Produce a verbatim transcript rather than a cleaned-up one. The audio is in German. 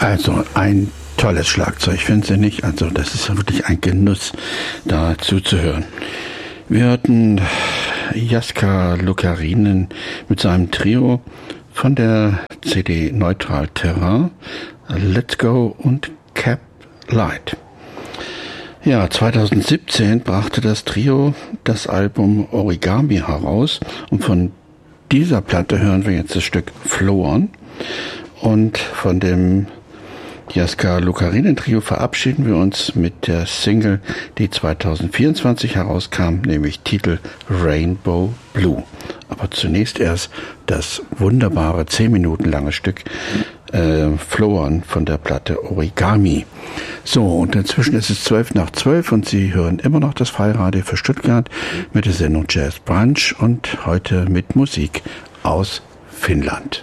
Also ein tolles Schlagzeug, finden Sie nicht? Also das ist wirklich ein Genuss, da zuzuhören. Wir hörten Jaska Lukarinen mit seinem Trio von der C D Neutral Terrain, Let's Go und Cap Light. Ja, zweitausendsiebzehn brachte das Trio das Album Origami heraus und von dieser Platte hören wir jetzt das Stück Flow On und von dem Jaska Lukarinen Trio verabschieden wir uns mit der Single, die zweitausendvierundzwanzig herauskam, nämlich Titel Rainbow Blue. Aber zunächst erst das wunderbare zehn Minuten lange Stück äh, Flow On von der Platte Origami. So, und inzwischen ist es zwölf nach zwölf und Sie hören immer noch das Freiradio für Stuttgart mit der Sendung Jazz Brunch und heute mit Musik aus Finnland.